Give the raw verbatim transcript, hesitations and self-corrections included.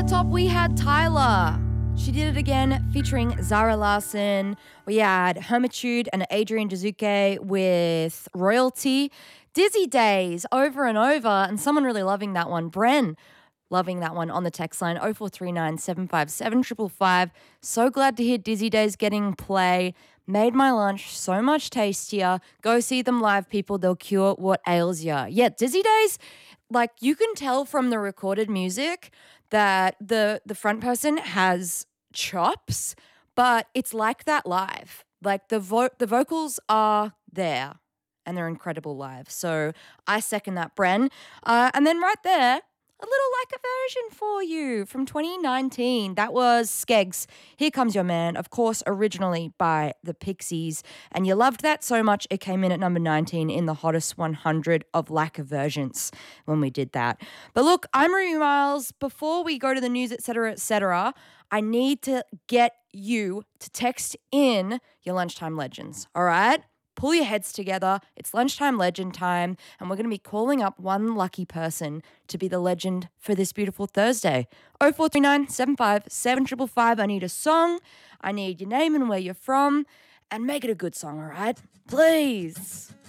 top, we had Tyler. She did it again, featuring Zara Larsson. We had Hermitude and Adrian Dazuke with Royalty. Dizzy Days, over and over, and someone really loving that one. Bren, loving that one on the text line, oh four three nine, seven five seven, five five five. So glad to hear Dizzy Days getting play. Made my lunch so much tastier. Go see them live, people. They'll cure what ails ya. Yeah, Dizzy Days, like you can tell from the recorded music that the the front person has chops, but it's like that live. Like the vo- the vocals are there and they're incredible live. So I second that, Bren. Uh, and then right there, a little like a version for you from twenty nineteen. That was Skeggs, Here Comes Your Man, of course, originally by the Pixies. And you loved that so much, it came in at number nineteen in the hottest one hundred of lack of versions when we did that. But look, I'm Ruby Miles. Before we go to the news, et cetera, et cetera, I need to get you to text in your lunchtime legends, all right? Pull your heads together. It's lunchtime legend time, and we're going to be calling up one lucky person to be the legend for this beautiful Thursday. oh four three nine, seven five seven, five five five. I need a song. I need your name and where you're from, and make it a good song, all right? Please.